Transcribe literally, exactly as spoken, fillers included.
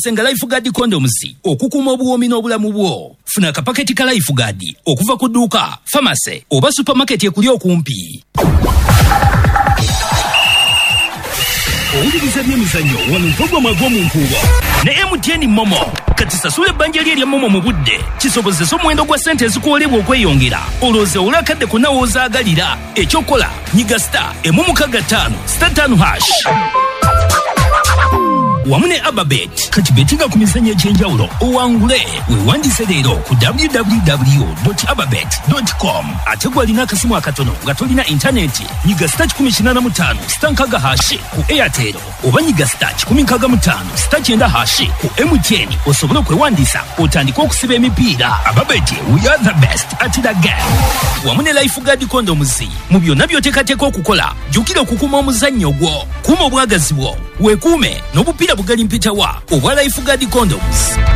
wewandisenga Lifeguard condoms okukuuma obuwoomi n'obulamu bwo. Funa akapaketi ka Lifeguard okuva ku dduuka, pharmacy oba supermarket ekuli okumpi. Owuliriza by'emizannyo wano mpogoma gw'omunkuuba ne M T N Momo. Kati sasula ebbanja lye lya Momo mu budde kisobozesa omuwendo gwa ssente ezikuwoolebwa okweyongera. Olowooza olakadde ku nawo ozaagalira. Ekyokola nyiga star emu mukaaga ttaano star ttaano hash. Wamu ne Ababet kati betinga ku mizannyo egy'enjawulo owangule. Weewandise leero ku w w w dot ababet dot com. Ate gw'alina akasimu akatono nga tolina intaneti nyiga star kikumi kinaana mu ttaano star nkaaga hashi ku Airtel oba nyiga star kikumi nkaaga mu ttaano star kyenda hashi ku M T N osobole okwewandiisa otandike okusiba emipiira. Ababet, we are the best at the game. Wamu ne Lifeguard condoms mu byonna by'oteekateeka okukola jjukira okukuuma omuzannyo gwo. Kuuma obwagazi bwo weekuume n'obupiira bugali mpitawa obwa Lifeguard condoms.